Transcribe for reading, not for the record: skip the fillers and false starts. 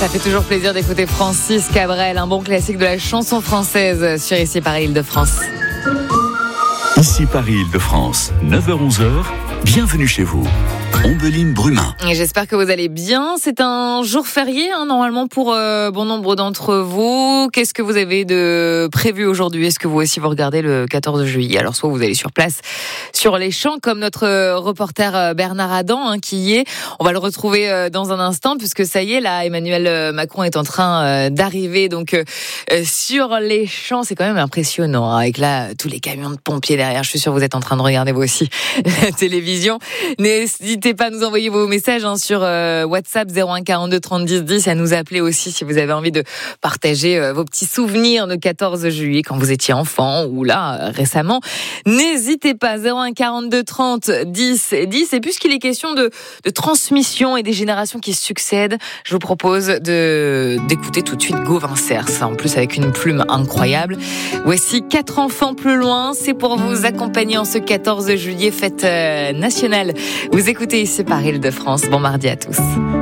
Ça fait toujours plaisir d'écouter Francis Cabrel, un bon classique de la chanson française sur Ici Paris Île-de-France. Ici Paris Île-de-France, 9h-11h, bienvenue chez vous. Ombeline Brumin. Et j'espère que vous allez bien. C'est un jour férié, normalement, pour bon nombre d'entre vous. Qu'est-ce que vous avez de prévu aujourd'hui ? Est-ce que vous aussi vous regardez le 14 juillet ? Alors, soit vous allez sur place, sur les champs, comme notre reporter Bernard Adam, qui y est. On va le retrouver dans un instant, puisque ça y est, là, Emmanuel Macron est en train d'arriver donc sur les champs. C'est quand même impressionnant, avec là tous les camions de pompiers derrière. Je suis sûre que vous êtes en train de regarder vous aussi la télévision. N'hésitez pas à nous envoyer vos messages sur WhatsApp 01 42 30 10 10, à nous appeler aussi si vous avez envie de partager vos petits souvenirs de 14 juillet quand vous étiez enfant ou là récemment. N'hésitez pas, 01 42 30 10 10. Et puisqu'il est question de transmission et des générations qui se succèdent, je vous propose d'écouter tout de suite Gauvin Cers, en plus avec une plume incroyable. Voici 4 enfants plus loin, c'est pour vous accompagner en ce 14 juillet, fête nationale. Vous écoutez Ici Paris Île-de-France. Bon mardi à tous.